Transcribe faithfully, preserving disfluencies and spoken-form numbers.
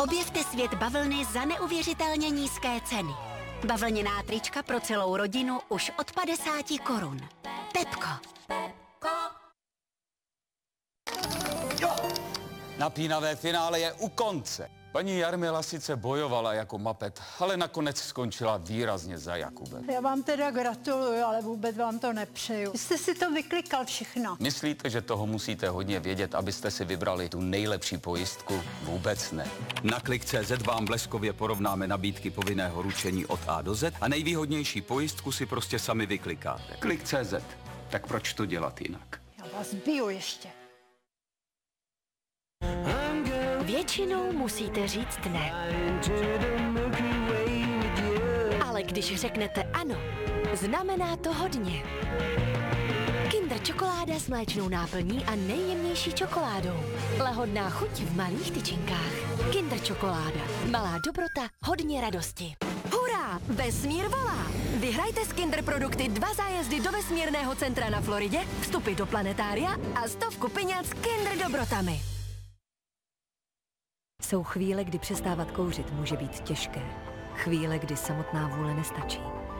Objevte svět bavlny za neuvěřitelně nízké ceny. Bavlněná trička pro celou rodinu už od padesáti korun. Pepko. Jo! Napínavé finále je u konce. Paní Jarmila sice bojovala jako mapet, ale nakonec skončila výrazně za Jakubem. Já vám teda gratuluju, ale vůbec vám to nepřeju. Jste si to vyklikal všechno. Myslíte, že toho musíte hodně vědět, abyste si vybrali tu nejlepší pojistku? Vůbec ne. Na klik tečka cé zet vám bleskově porovnáme nabídky povinného ručení od A do Z a nejvýhodnější pojistku si prostě sami vyklikáte. Klik tečka cé zet. Tak proč to dělat jinak? Já vás biju ještě. Většinou musíte říct ne. Ale když řeknete ano, znamená to hodně. Kinder čokoláda s mléčnou náplní a nejjemnější čokoládou. Lahodná chuť v malých tyčinkách. Kinder čokoláda. Malá dobrota, hodně radosti. Hurá! Vesmír volá! Vyhrajte z Kinder produkty dva zájezdy do vesmírného centra na Floridě, vstupy do planetária a stovku peněz s Kinder dobrotami. Jsou chvíle, kdy přestávat kouřit může být těžké. Chvíle, kdy samotná vůle nestačí.